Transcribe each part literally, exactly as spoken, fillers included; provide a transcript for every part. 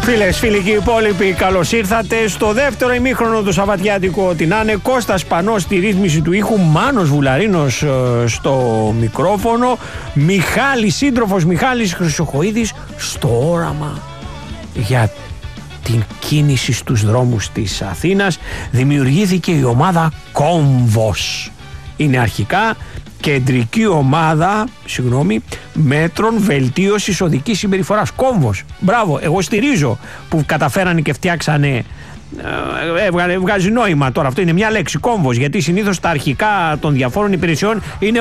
Φίλες, φίλοι και υπόλοιποι, καλώς ήρθατε στο δεύτερο ημίχρονο του Σαββατιάτικου. Ό,τι να είναι, Κώστας Πανός στη ρύθμιση του ήχου, Μάνος Βουλαρίνος στο μικρόφωνο, Μιχάλης, σύντροφος Μιχάλης Χρυσοχοΐδης στο όραμα για την κίνηση στους δρόμους της Αθήνας. Δημιουργήθηκε η ομάδα Κόμβος. Είναι αρχικά Κεντρική Ομάδα, συγγνώμη, Μέτρων Βελτίωσης Οδικής Συμπεριφοράς. Κόμβος. Μπράβο, εγώ στηρίζω που καταφέρανε και φτιάξανε. Ε, βγάζει νόημα τώρα. Αυτό είναι μια λέξη, κόμβος, γιατί συνήθως τα αρχικά των διαφόρων υπηρεσιών είναι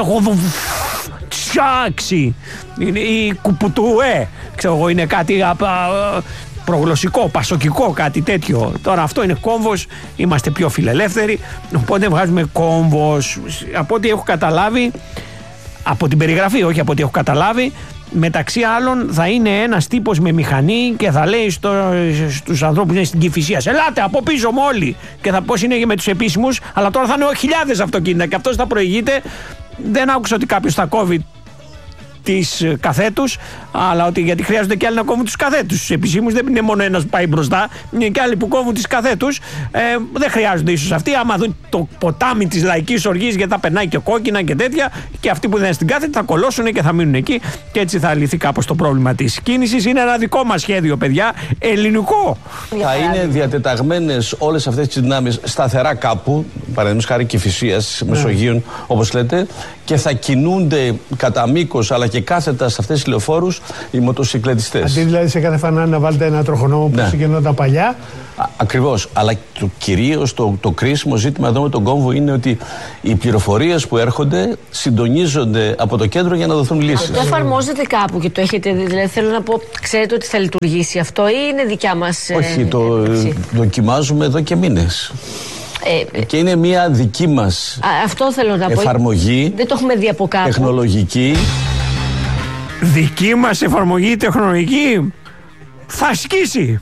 τσιάξι, είναι η κουπουτουέ, ξέρω εγώ, είναι κάτι προγλωσσικό, πασοκικό, κάτι τέτοιο. Τώρα αυτό είναι κόμβος, είμαστε πιο φιλελεύθεροι, οπότε βγάζουμε κόμβος. Από ό,τι έχω καταλάβει, από την περιγραφή, όχι από ό,τι έχω καταλάβει, μεταξύ άλλων θα είναι ένας τύπος με μηχανή και θα λέει στο, στους ανθρώπους που είναι στην Κηφισία, ελάτε από πίσω μου όλοι, και θα πώς είναι και με τους επίσημους, αλλά τώρα θα είναι χιλιάδες αυτοκίνητα και αυτός θα προηγείται. Δεν άκουσα ότι κάποιος θα κόβει τις καθέτους, αλλά ότι γιατί χρειάζονται και άλλοι να κόβουν τους καθέτους. Στους επισήμους δεν είναι μόνο ένας που πάει μπροστά, είναι και άλλοι που κόβουν τις καθέτους. Ε, δεν χρειάζονται ίσως αυτοί. Άμα δουν το ποτάμι της λαϊκής οργής, γιατί θα περνάει και κόκκινα και τέτοια, και αυτοί που δεν είναι στην κάθετη θα κολώσουν και θα μείνουν εκεί, και έτσι θα λυθεί κάπως το πρόβλημα της κίνησης. Είναι ένα δικό μας σχέδιο, παιδιά, ελληνικό. Θα είναι διατεταγμένες όλες αυτές τις δυνάμεις σταθερά κάπου, παραδείγματος χάρη Κηφισίας, Μεσογείων, όπως λέτε, και θα κινούνται κατά μήκος αλλά και κάθετα σε αυτές τις λεωφόρους οι μοτοσυκλετιστές. Αντί δηλαδή σε κάθε φανάρι να βάλετε ένα τροχονόμο που συγκινόταν παλιά. Α, ακριβώς. Αλλά το κυρίως το, το κρίσιμο ζήτημα εδώ με τον κόμβο είναι ότι οι πληροφορίες που έρχονται συντονίζονται από το κέντρο για να δοθούν λύσεις. Το εφαρμόζεται κάπου και το έχετε δει? Δηλαδή θέλω να πω, ξέρετε ότι θα λειτουργήσει αυτό ή είναι δικιά μας? Όχι, ε, το ε, δοκιμάζουμε εδώ και μήνες. Ε, και είναι μια δική μας α, αυτό θέλω να εφαρμογή. Πω. Δεν το έχουμε δει από κάπου. Τεχνολογική. Δική μας εφαρμογή τεχνολογική θα σκίσει.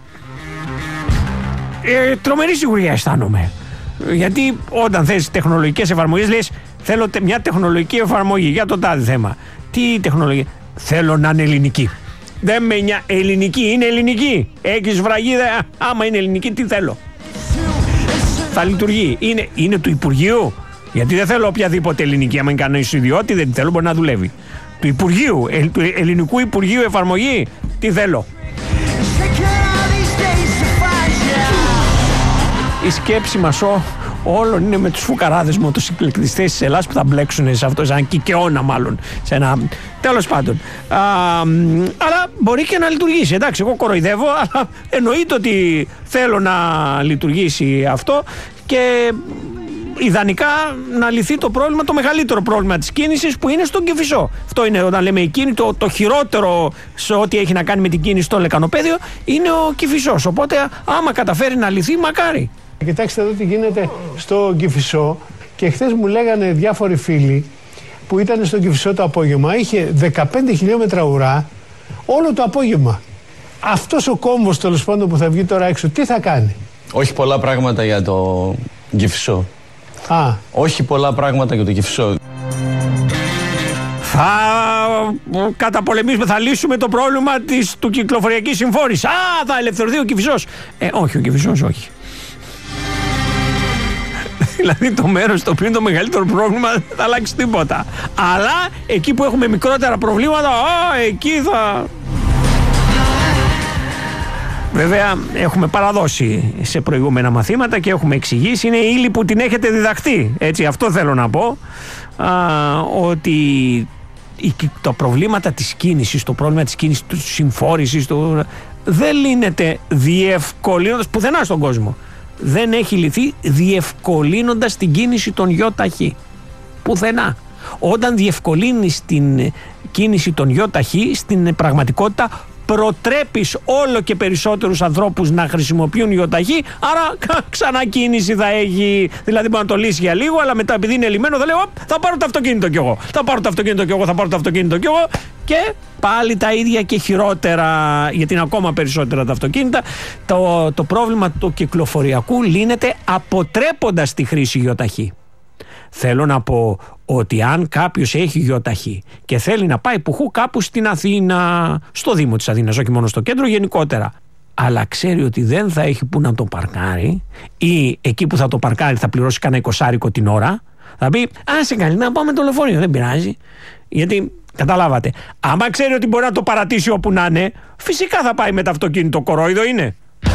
Ε, τρομερή σιγουριά αισθάνομαι. Γιατί όταν θες τεχνολογικές εφαρμογές λες θέλω μια τεχνολογική εφαρμογή για το τάδε θέμα. Τι τεχνολογία? Θέλω να είναι ελληνική. Δεν με νοιάζει. Ελληνική είναι ελληνική. Έχεις βραγίδα, άμα είναι ελληνική τι θέλω. Θα λειτουργεί. Είναι, είναι του Υπουργείου. Γιατί δεν θέλω οποιαδήποτε ελληνική. Άμα είναι κανένας ιδιώτη, δεν τη θέλω, μπορεί να δουλεύει. Του Υπουργείου, ε, του Ελληνικού Υπουργείου εφαρμογή, τι θέλω. Η σκέψη μας ό, όλων είναι με τους φουκαράδες μοτοσυκλετιστές της Ελλάδας που θα μπλέξουν σε αυτό, σαν κικαιώνα μάλλον. Σε ένα... Τέλος πάντων. Α, αλλά μπορεί και να λειτουργήσει. Εντάξει, εγώ κοροϊδεύω, αλλά εννοείται ότι θέλω να λειτουργήσει αυτό και ιδανικά να λυθεί το πρόβλημα, το μεγαλύτερο πρόβλημα της κίνησης που είναι στον Κηφισό. Αυτό είναι όταν λέμε η κίνηση, το, το χειρότερο σε ό,τι έχει να κάνει με την κίνηση στο λεκανοπέδιο είναι ο Κηφισός. Οπότε άμα καταφέρει να λυθεί, μακάρι. Κοιτάξτε εδώ τι γίνεται στο Κηφισό, και χθες μου λέγανε διάφοροι φίλοι που ήταν στο Κηφισό το απόγευμα, είχε δεκαπέντε χιλιόμετρα ουρά όλο το απόγευμα. Αυτός ο κόμβος τέλος πάντων που θα βγει τώρα έξω, τι θα κάνει? Όχι πολλά πράγματα για το Κηφισό. Α. Όχι πολλά πράγματα για το Κηφισό. Θα καταπολεμήσουμε, θα λύσουμε το πρόβλημα της, του κυκλοφοριακής συμφόρησης. Α, θα ελευθερωθεί ο Κηφισός. Ε, όχι, ο Κηφισός όχι. Δηλαδή το μέρος στο οποίο είναι το μεγαλύτερο πρόβλημα δεν θα αλλάξει τίποτα. Αλλά εκεί που έχουμε μικρότερα προβλήματα, α, εκεί θα... Βέβαια έχουμε παραδώσει σε προηγούμενα μαθήματα και έχουμε εξηγήσει, είναι η ύλη που την έχετε διδαχθεί. Έτσι, αυτό θέλω να πω, α, ότι τα προβλήματα της κίνησης, το πρόβλημα της κίνησης, της συμφόρησης, το, δεν λύνεται διευκολύνοντας πουθενά στον κόσμο. Δεν έχει λυθεί διευκολύνοντας την κίνηση των ΙΟΤΑΧΗ. Πουθενά. Όταν διευκολύνεις την κίνηση των ΙΟΤΑΧΗ, στην πραγματικότητα προτρέπεις όλο και περισσότερους ανθρώπους να χρησιμοποιούν ΙΟΤΑΧΗ, άρα ξανακίνηση θα έχει. Δηλαδή μπορεί να το λύσει για λίγο, αλλά μετά επειδή είναι λυμμένο θα λέει θα πάρω το αυτοκίνητο κι εγώ, θα πάρω το αυτοκίνητο κι εγώ, θα πάρω το αυτοκίνητο κι εγώ, και πάλι τα ίδια και χειρότερα, γιατί είναι ακόμα περισσότερα τα αυτοκίνητα. Το, το πρόβλημα του κυκλοφοριακού λύνεται αποτρέποντας τη χρήση ΙΟΤΑΧΗ. Θέλω να πω ότι αν κάποιος έχει ΙΟΤΑΧΗ και θέλει να πάει πουχού κάπου στην Αθήνα, στο Δήμο της Αθήνας, όχι μόνο στο κέντρο, γενικότερα, αλλά ξέρει ότι δεν θα έχει που να το παρκάρει, ή εκεί που θα το παρκάρει θα πληρώσει κανένα εικοσάρικο την ώρα, θα πει άσε καλή να πάω με το λεωφορείο, δεν πειράζει. Γιατί καταλάβατε, άμα ξέρει ότι μπορεί να το παρατήσει όπου να είναι, φυσικά θα πάει με το αυτοκίνητο, κορόιδο είναι.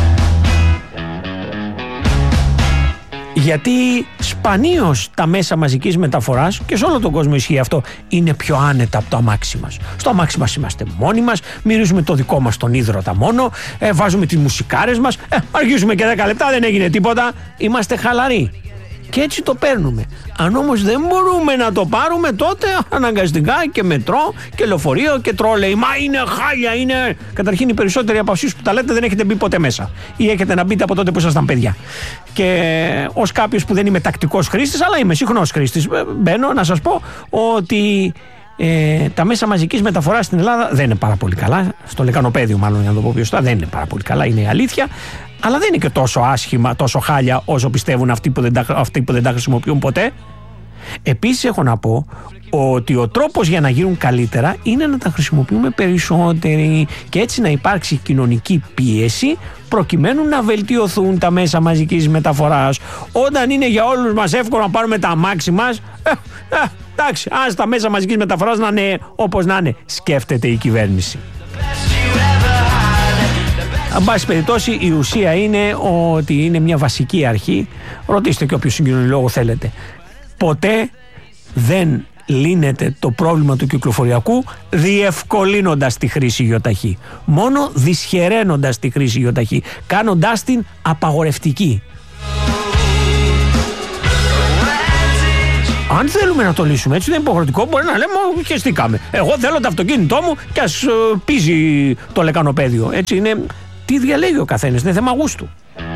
Γιατί σπανίως τα μέσα μαζικής μεταφοράς, και σε όλο τον κόσμο ισχύει αυτό, είναι πιο άνετα από το αμάξι μας. Στο αμάξι μας είμαστε μόνοι μας, μυρίζουμε το δικό μας τον ίδρωτα μόνο, ε, βάζουμε τις μουσικάρες μας, ε, αργήσουμε και δέκα λεπτά, δεν έγινε τίποτα, είμαστε χαλαροί. Και έτσι το παίρνουμε. Αν όμως δεν μπορούμε να το πάρουμε, τότε αναγκαστικά και μετρό και λεωφορείο και τρόλεϊ. Μα είναι χάλια, είναι. Καταρχήν οι περισσότεροι από εσείς που τα λέτε δεν έχετε μπει ποτέ μέσα. Ή έχετε να μπείτε από τότε που ήσασταν παιδιά. Και ως κάποιος που δεν είμαι τακτικός χρήστης, αλλά είμαι συχνός χρήστης, μπαίνω να σας πω ότι ε, τα μέσα μαζικής μεταφοράς στην Ελλάδα δεν είναι πάρα πολύ καλά. Στο λεκανοπέδιο, μάλλον, για να το πω πιο σωστά, δεν είναι πάρα πολύ καλά, είναι η αλήθεια. Αλλά δεν είναι και τόσο άσχημα, τόσο χάλια όσο πιστεύουν αυτοί που δεν τα, αυτοί που δεν τα χρησιμοποιούν ποτέ. Επίσης έχω να πω ότι ο τρόπος για να γίνουν καλύτερα είναι να τα χρησιμοποιούμε περισσότεροι και έτσι να υπάρξει κοινωνική πίεση προκειμένου να βελτιωθούν τα μέσα μαζικής μεταφοράς. Όταν είναι για όλους μας εύκολο να πάρουμε τα αμάξι μας, ε, ε, εντάξει, ας τα μέσα μαζικής μεταφοράς να είναι όπως να είναι, σκέφτεται η κυβέρνηση. Εν πάση περιπτώσει, η ουσία είναι ότι είναι μια βασική αρχή. Ρωτήστε και όποιο συγκοινωνιολόγο θέλετε. Ποτέ δεν λύνεται το πρόβλημα του κυκλοφοριακού διευκολύνοντας τη χρήση γιοταχή. Μόνο δυσχεραίνοντας τη χρήση γιοταχή, κάνοντάς την απαγορευτική. Αν θέλουμε να το λύσουμε έτσι, δεν είναι υποχρεωτικό, μπορεί να λέμε χεστήκαμε. Εγώ θέλω το αυτοκίνητό μου και ας ε, πίζει το λεκανοπέδιο. Έτσι είναι. Τι διαλέγει ο καθένας, είναι θέμα γούστου.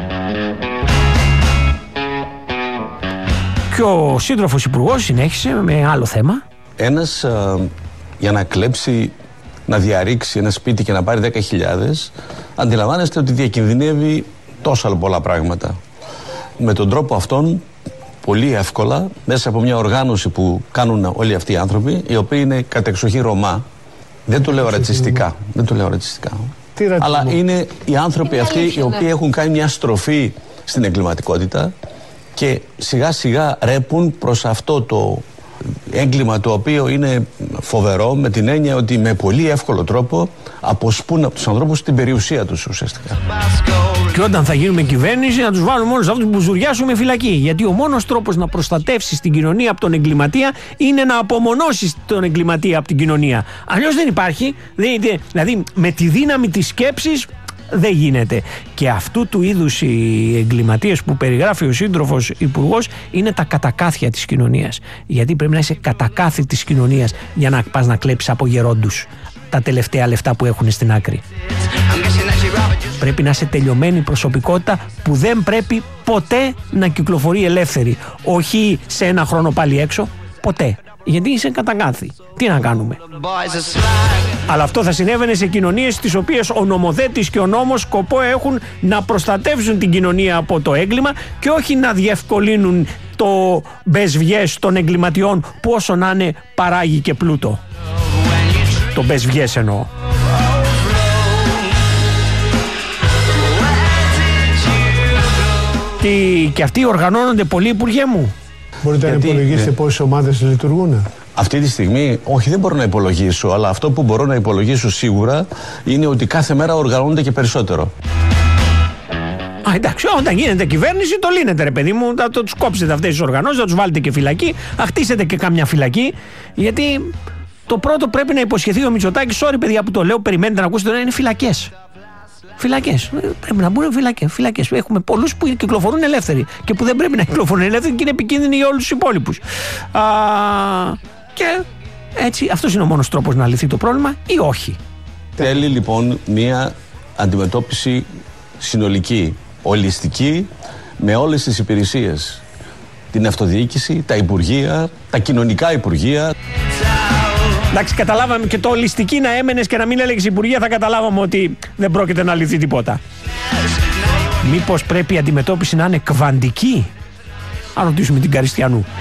Και ο σύντροφος υπουργός συνέχισε με άλλο θέμα. Ένας α, για να κλέψει, να διαρρήξει ένα σπίτι και να πάρει δέκα χιλιάδες, αντιλαμβάνεστε ότι διακινδυνεύει τόσα πολλά πράγματα. Με τον τρόπο αυτόν, πολύ εύκολα, μέσα από μια οργάνωση που κάνουν όλοι αυτοί οι άνθρωποι, οι οποίοι είναι κατεξοχή Ρωμά, δεν το λέω ρατσιστικά, δεν το λέω ρατσιστικά. Αλλά είναι οι άνθρωποι είναι αυτοί αλήθεια, οι οποίοι ναι. έχουν κάνει μια στροφή στην εγκληματικότητα και σιγά σιγά ρέπουν προς αυτό το έγκλημα το οποίο είναι φοβερό, με την έννοια ότι με πολύ εύκολο τρόπο αποσπούν από τους ανθρώπους την περιουσία τους ουσιαστικά. Και όταν θα γίνουμε κυβέρνηση να τους βάλουμε όλους αυτούς που ζουριάσουμε φυλακή. Γιατί ο μόνος τρόπος να προστατεύσεις την κοινωνία από τον εγκληματία είναι να απομονώσεις τον εγκληματία από την κοινωνία. Αλλιώς δεν υπάρχει. Δηλαδή με τη δύναμη της σκέψης δεν γίνεται. Και αυτού του είδους οι εγκληματίες που περιγράφει ο σύντροφος υπουργός είναι τα κατακάθια της κοινωνίας. Γιατί πρέπει να είσαι κατακάθι της κοινωνίας για να πας να κλέψεις από γερόντους τα τελευταία λεφτά που έχουν στην άκρη. Πρέπει να είσαι τελειωμένη προσωπικότητα που δεν πρέπει ποτέ να κυκλοφορεί ελεύθερη. Όχι σε ένα χρόνο πάλι έξω, ποτέ. Γιατί είσαι κατακάθι. Τι να κάνουμε. Αλλά αυτό θα συνέβαινε σε κοινωνίες στις οποίες ο νομοθέτης και ο νόμος σκοπό έχουν να προστατεύσουν την κοινωνία από το έγκλημα και όχι να διευκολύνουν το μπεσβιές των εγκληματιών που όσο να είναι παράγει και πλούτο. Το μπεσβιές εννοώ. Τι, και αυτοί οργανώνονται πολλοί, υπουργέ μου. Μπορείτε Γιατί, να υπολογίσετε ναι. πόσες ομάδες λειτουργούν? Αυτή τη στιγμή, όχι, δεν μπορώ να υπολογίσω, αλλά αυτό που μπορώ να υπολογίσω σίγουρα είναι ότι κάθε μέρα οργανώνονται και περισσότερο. Α, εντάξει, όταν γίνεται κυβέρνηση το λύνετε, ρε παιδί μου, θα το τους κόψετε αυτές τις οργανώσεις, θα τους βάλετε και φυλακή, θα χτίσετε και κάμια φυλακή, γιατί το πρώτο πρέπει να υποσχεθεί ο Μητσοτάκης, sorry παιδιά που το λέω, περιμένετε να ακούσετε, είναι φυλακές. Φυλακές. Πρέπει να μπουν φυλακές. Φυλακές. Έχουμε πολλούς που κυκλοφορούν ελεύθεροι και που δεν πρέπει να κυκλοφορούν ελεύθεροι και είναι επικίνδυνοι για όλους τους υπόλοιπους. Α, και έτσι, αυτός είναι ο μόνος τρόπος να λυθεί το πρόβλημα ή όχι. Θέλει λοιπόν μια αντιμετώπιση συνολική, ολιστική, με όλες τις υπηρεσίες. Την αυτοδιοίκηση, τα υπουργεία, τα κοινωνικά υπουργεία. Εντάξει, καταλάβαμε και το ολιστική να έμενες και να μην έλεγες υπουργεία, θα καταλάβαμε ότι δεν πρόκειται να λυθεί τίποτα. Μήπως πρέπει η αντιμετώπιση να είναι κβαντική? Αν ρωτήσουμε την Καριστιανού.